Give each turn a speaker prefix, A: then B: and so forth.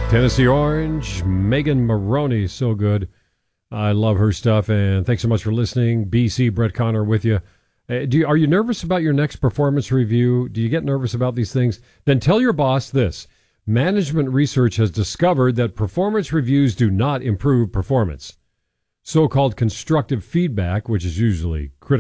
A: Tennessee Orange, Megan Maroney, so good. I love her stuff, and thanks so much for listening. BC, Brett Connor with you. Are you nervous about your next performance review? Do you get nervous about these things? Then tell your boss this. Management research has discovered that performance reviews do not improve performance. So-called constructive feedback, which is usually critical,